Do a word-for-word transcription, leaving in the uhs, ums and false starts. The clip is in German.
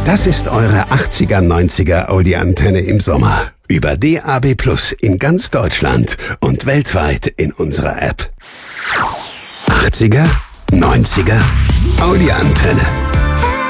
Das ist eure achtziger neunziger Audi-Antenne im Sommer. Über D A B Plus in ganz Deutschland und weltweit in unserer App. achtziger neunziger Audi-Antenne.